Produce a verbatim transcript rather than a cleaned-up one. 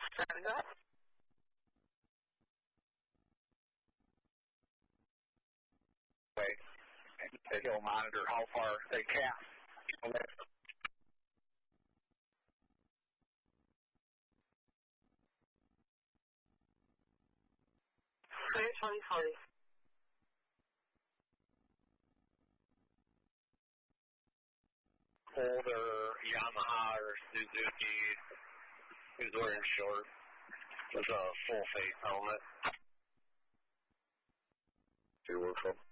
Setting up. They will monitor how far they cast. twenty twenty. Older Yamaha or Suzuki who's wearing shorts with a full face helmet. Do you work from?